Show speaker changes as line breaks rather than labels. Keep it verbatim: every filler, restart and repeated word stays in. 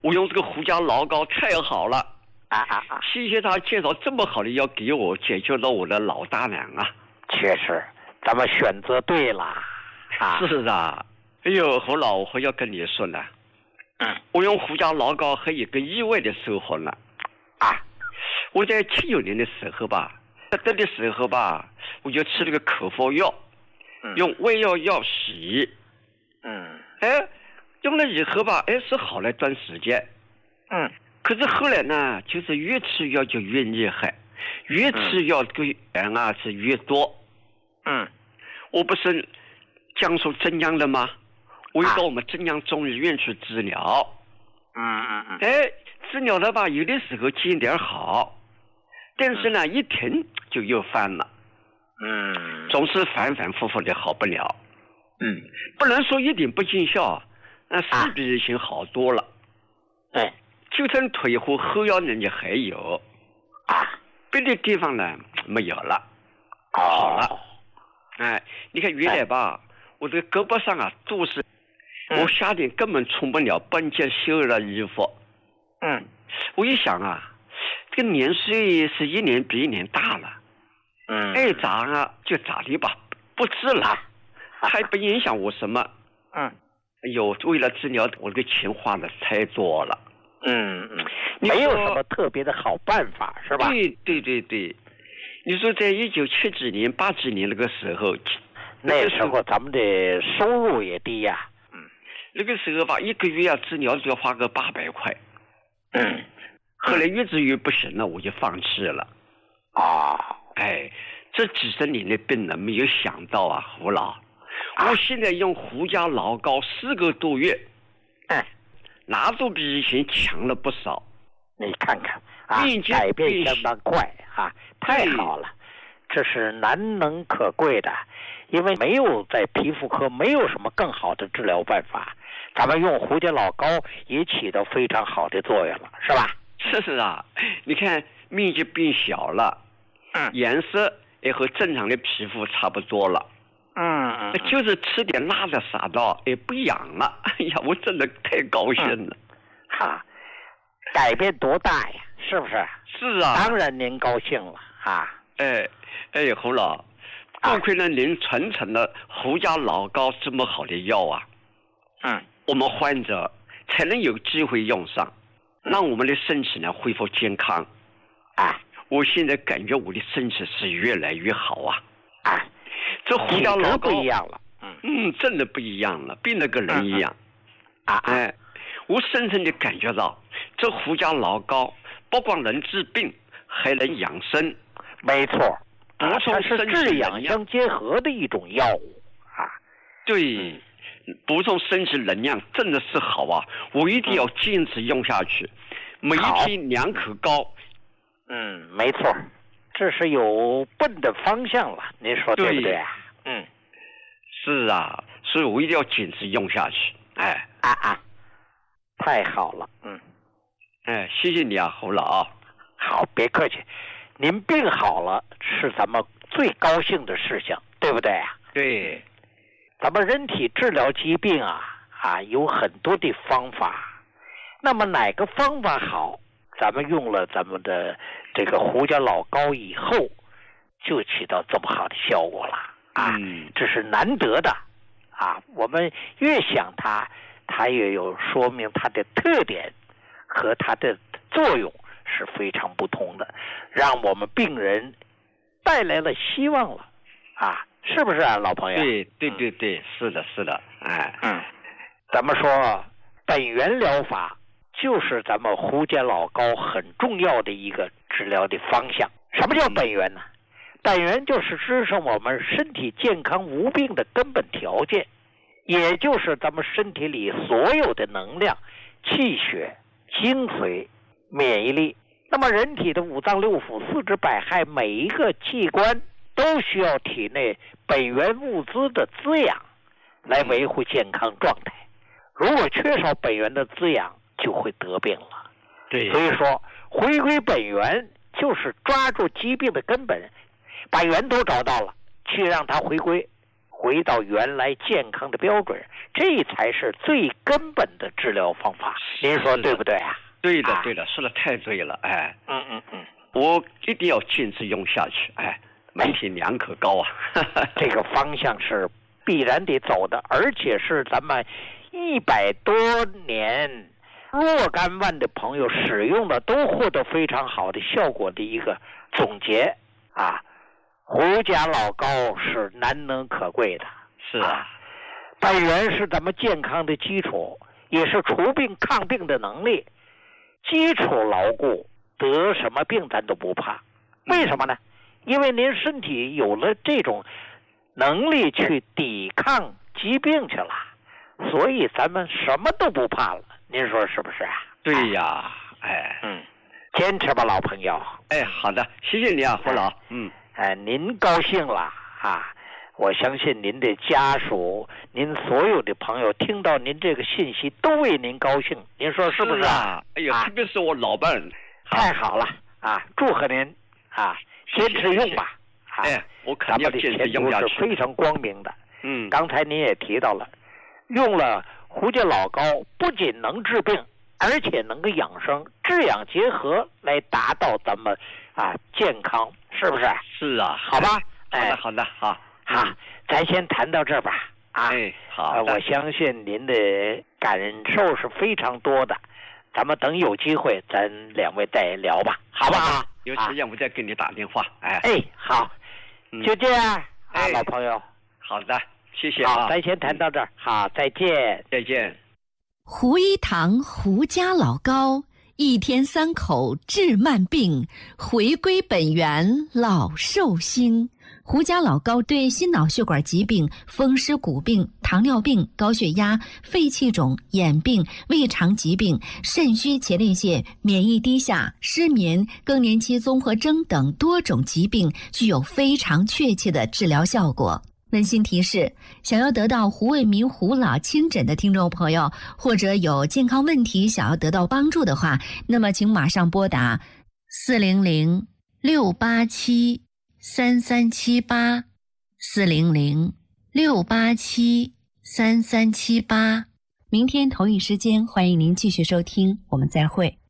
我用这个胡椒老膏太好了
啊啊啊！
谢谢他介绍这么好的药给我，解决了我的老大难啊。
确实，咱们选择对了啊。
是啊，哎呦，侯老，我要跟你说呢，
嗯，
我用胡椒老膏还有一个意外的收获呢。
啊，
我在七九年的时候吧，这的时候吧，我就吃了个口服药，
嗯、
用胃药药洗，
嗯，
哎，用了以后吧，哎是好了一段时间，
嗯，
可是后来呢，就是越吃药就越厉害，越吃药这个盐啊是越多，
嗯，
我不是江苏镇江的吗？我又到我们镇江中医院去治疗，
嗯嗯嗯，
哎，治疗的吧，有的时候见点好，但是呢，一停就又犯了，
嗯，
总是反反复复的好不了，
嗯，
不能说一点不见效，那是比以前好多了，
哎、啊，
就剩腿和后腰呢，你还有，
啊，
别的地方呢没有了，
哦、
好了，哎，你看原来吧，哎、我这个胳膊上啊都是。我夏天根本穿不了半截袖的衣服，
嗯，
我一想啊，这个年岁是一年比一年大了，
嗯，
爱咋啊就咋的吧，不治了，还不影响我什么，
嗯，
哎呦，为了治疗我的钱花的太多了，
嗯嗯，没有什么特别的好办法是吧？
对对对对，你说在一九七几年八几年那个时候，
那时候咱们的收入也低呀、啊。
那个时候吧，一个月啊治疗就要花个八百块，
嗯，
后来越治越不行了，我就放弃了。
啊，
哎，这几十年的病人没有想到啊，胡老，啊、我现在用胡椒老膏四个多月，
哎，
那都比以前强了不少。
你看看啊，改变相当快啊，太好了，这是难能可贵的。因为没有在皮肤科没有什么更好的治疗办法，咱们用胡椒老膏也起到非常好的作用了，是吧？
是是啊，你看面积变小了，
嗯，
颜色也和正常的皮肤差不多了，
嗯嗯，
就是吃点辣的啥到也不痒了，哎呀，我真的太高兴了，
嗯、哈，改变多大呀？是不是？
是啊，
当然您高兴了啊！
哎哎，侯老。多亏了您传承了胡椒老膏这么好的药啊，
嗯，
我们患者才能有机会用上，让我们的身体呢恢复健康。
啊，
我现在感觉我的身体是越来越好啊！
啊，
这胡椒老膏
不一样了，
嗯嗯，真的不一样了，变了个人一样。
啊
哎，我深深的感觉到，这胡椒老膏不光能治病，还能养生。
没错。
补充
是治养相结合的一种药物啊，
对，补充身体能量真的是好啊！我一定要坚持用下去，嗯、每一天两口膏。
嗯，没错，这是有奔的方向了，您说对不对啊？嗯，
是啊，所以我一定要坚持用下去。哎，
啊啊，太好了，嗯，
哎，谢谢你啊，侯老。
好，别客气。您病好了是咱们最高兴的事情，对不对啊？
对，
咱们人体治疗疾病啊啊有很多的方法，那么哪个方法好，咱们用了咱们的这个胡椒老膏以后，就起到这么好的效果了啊！
嗯，
这是难得的啊！我们越想它，它也有说明它的特点和它的作用。是非常不同的，让我们病人带来了希望了啊，是不是啊，老朋友？
对对对对，嗯、是的，是的，哎，
嗯，咱们说本源疗法就是咱们胡椒老膏很重要的一个治疗的方向。什么叫本源呢？本源就是支撑我们身体健康无病的根本条件，也就是咱们身体里所有的能量、气血、精髓、免疫力。那么人体的五脏六腑、四肢百骸，每一个器官都需要体内本源物资的滋养来维护健康状态。如果缺少本源的滋养，就会得病了。
对，
所以说回归本源就是抓住疾病的根本，把源头找到了，去让它回归， 回到原来健康的标准，这才是最根本的治疗方法。您说对不对啊？
对的，对的，说的太对了，哎，
嗯嗯嗯，
我一定要坚持用下去，哎，问题两可高啊，
这个方向是必然得走的，而且是咱们一百多年若干万的朋友使用的都获得非常好的效果的一个总结啊。胡家老膏是难能可贵的，
是啊，
本源是咱们健康的基础，也是除病抗病的能力。基础牢固，得什么病咱都不怕。为什么呢？因为您身体有了这种能力去抵抗疾病去了，所以咱们什么都不怕了。您说是不是啊？
对呀，哎，
嗯，坚持吧，老朋友。
哎，好的，谢谢你啊，胡老。嗯，
哎，您高兴了啊！我相信您的家属，您所有的朋友听到您这个信息都为您高兴，您说是不是
啊？哎呀，特别是我老伴，
太好了啊！祝贺您啊，坚持用吧。
哎，我肯定要坚持用下去。
是非常光明的。
嗯，
刚才您也提到了，用了胡家老膏不仅能治病，而且能够养生，治养结合来达到咱们啊健康，是不是？
是啊，
好吧。
好的，好的，好。
好，咱先谈到这儿吧。啊，
哎，好、
呃，我相信您的感受是非常多的，咱们等有机会咱两位再聊吧，好不好？
有时间我再给你打电话。哎，
哎，好，
嗯、
就这样啊，
哎、
老朋友。
好的，谢谢啊。
好，咱先谈到这儿。好，再见，
再见。
胡一堂胡家老膏，一天三口治慢病，回归本源老寿星。胡家老膏对心脑血管疾病、风湿骨病、糖尿病、高血压、肺气肿、眼病、胃肠疾病、肾虚前列腺、免疫低下、失眠、更年期综合征等多种疾病具有非常确切的治疗效果。温馨提示：想要得到胡卫民胡老亲诊的听众朋友，或者有健康问题想要得到帮助的话，那么请马上拨打四零零六八七三三七八四零零六八七三三七八。明天同一时间，欢迎您继续收听，我们再会。